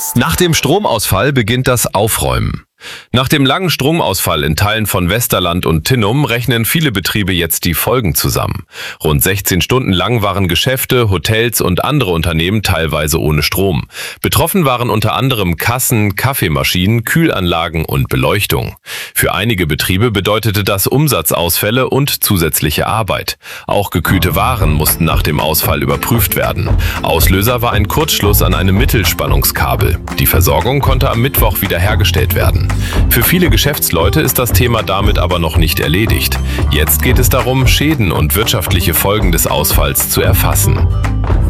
Nach dem Stromausfall beginnt das Aufräumen. Nach dem langen Stromausfall in Teilen von Westerland und Tinnum rechnen viele Betriebe jetzt die Folgen zusammen. Rund 16 Stunden lang waren Geschäfte, Hotels und andere Unternehmen teilweise ohne Strom. Betroffen waren unter anderem Kassen, Kaffeemaschinen, Kühlanlagen und Beleuchtung. Für einige Betriebe bedeutete das Umsatzausfälle und zusätzliche Arbeit. Auch gekühlte Waren mussten nach dem Ausfall überprüft werden. Auslöser war ein Kurzschluss an einem Mittelspannungskabel. Die Versorgung konnte am Mittwoch wiederhergestellt werden. Für viele Geschäftsleute ist das Thema damit aber noch nicht erledigt. Jetzt geht es darum, Schäden und wirtschaftliche Folgen des Ausfalls zu erfassen.